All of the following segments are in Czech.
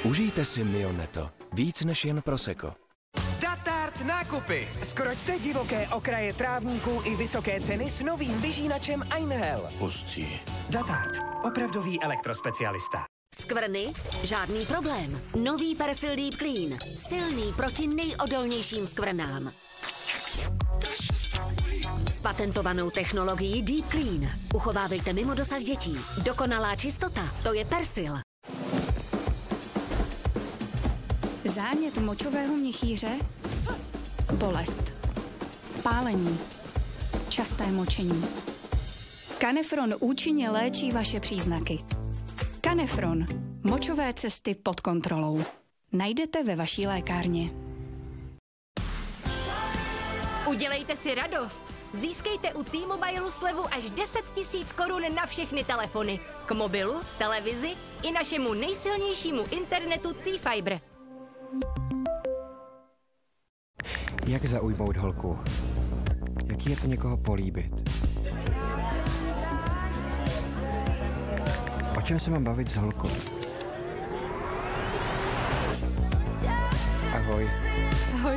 Užijte si Mioneto. Víc než jen prosecco. Datart nákupy. Skroťte divoké okraje trávníků i vysoké ceny s novým vyžínačem Einhell. Hustý. Datart. Opravdový elektrospecialista. Skvrny? Žádný problém. Nový Persil Deep Clean. Silný proti nejodolnějším skvrnám. S patentovanou technologií Deep Clean. Uchovávejte mimo dosah dětí. Dokonalá čistota. To je Persil. Zánět močového měchýře? Bolest. Pálení. Časté močení. Canefron účinně léčí vaše příznaky. Canefron. Močové cesty pod kontrolou. Najdete ve vaší lékárně. Udělejte si radost. Získejte u T-Mobilu slevu až 10 000 korun na všechny telefony. K mobilu, televizi i našemu nejsilnějšímu internetu T-Fiber. Jak zaujmout holku? Jaký je to někoho políbit? O čem se mám bavit s holkou? Ahoj. Ahoj.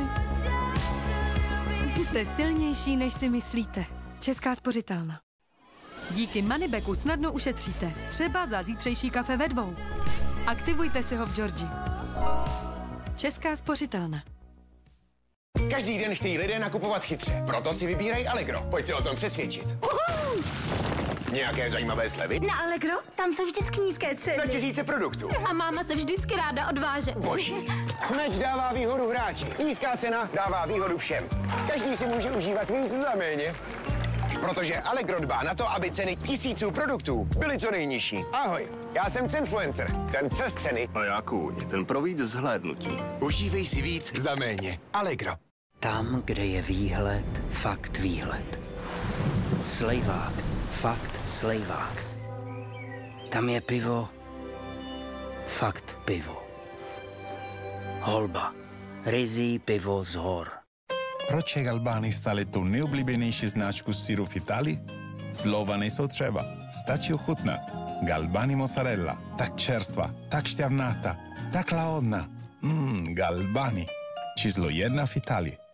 Jste silnější, než si myslíte. Česká spořitelna. Díky Moneybacku snadno ušetříte. Třeba za zítřejší kafe ve 2. Aktivujte si ho v Georgii. Česká spořitelna. Každý den chtějí lidé nakupovat chytře, proto si vybírají Allegro. Pojď se o tom přesvědčit. Nějaké zajímavé slevy? Na Allegro? Tam jsou vždycky nízké ceny. Na tisíce produktů. A máma se vždycky ráda odváže. Boží. Meč dává výhodu hráči. Nízká cena dává výhodu všem. Každý si může užívat víc za méně. Protože Allegro dbá na to, aby ceny tisíců produktů byly co nejnižší. Ahoj, já jsem Cenfluencer, ten přes ceny. A já kůň, ten pro víc zhlédnutí. Užívej si víc za méně. Allegro. Tam, kde je výhled, fakt výhled. Slejvák, fakt slejvák. Tam je pivo, fakt pivo. Holba, ryzí pivo z hor. Proč je Galbani stále tu nejoblíbenější značku syru v Itálii? Slova nejsou třeba, stačí ochutnat. Galbani mozzarella, tak čerstva, tak šťavnatá, tak lahodná. Galbani, číslo 1 v Itálii.